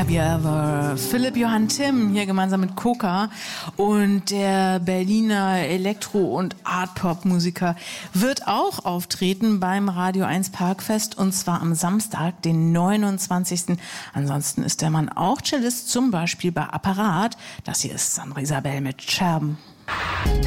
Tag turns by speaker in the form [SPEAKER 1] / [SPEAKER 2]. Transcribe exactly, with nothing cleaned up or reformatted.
[SPEAKER 1] Have You Ever? Philipp Johann Timm hier gemeinsam mit Coca und der Berliner Elektro- und Art-Pop-Musiker wird auch auftreten beim Radio eins Parkfest und zwar am Samstag, den neunundzwanzigsten Ansonsten ist der Mann auch Cellist, zum Beispiel bei Apparat. Das hier ist Sandra Isabel mit Scherben.